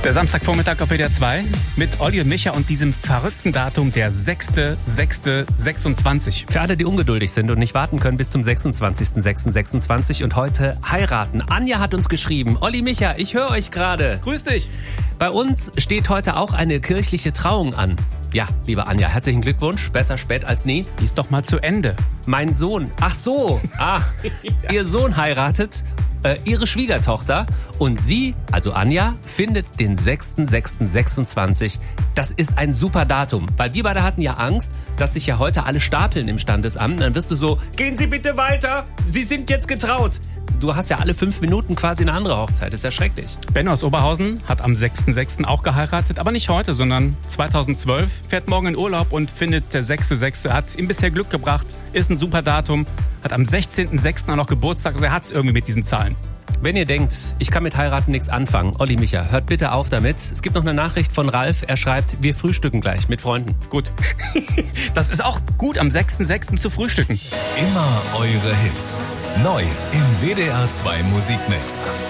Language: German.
Der Samstagvormittag auf WDR 2 mit Olli und Micha und diesem verrückten Datum, der 6.6.26. Für alle, die ungeduldig sind und nicht warten können bis zum 26.06.26 und heute heiraten. Anja hat uns geschrieben, Olli, Micha, ich höre euch gerade. Grüß dich. Bei uns steht heute auch eine kirchliche Trauung an. Ja, liebe Anja, herzlichen Glückwunsch. Besser spät als nie. Die ist doch mal zu Ende. Mein Sohn, ach so, Ihr Sohn heiratet ihre Schwiegertochter und sie, also Anja, findet den 6.6.26. Das ist ein super Datum, weil wir beide hatten ja Angst, dass sich ja heute alle stapeln im Standesamt. Dann wirst du so, gehen Sie bitte weiter, Sie sind jetzt getraut. Du hast ja alle 5 Minuten quasi eine andere Hochzeit, das ist ja schrecklich. Benno aus Oberhausen hat am 6.6. auch geheiratet, aber nicht heute, sondern 2012, fährt morgen in Urlaub und findet der 6.6. hat ihm bisher Glück gebracht, ist ein super Datum, hat am 16.6. auch noch Geburtstag und er hat es irgendwie mit diesen Zahlen. Wenn ihr denkt, ich kann mit heiraten nichts anfangen, Olli, Micha, hört bitte auf damit. Es gibt noch eine Nachricht von Ralf, er schreibt, wir frühstücken gleich mit Freunden. Gut. Das ist auch gut, am 6.6. zu frühstücken. Immer eure Hits. Neu im WDR 2 Musikmix.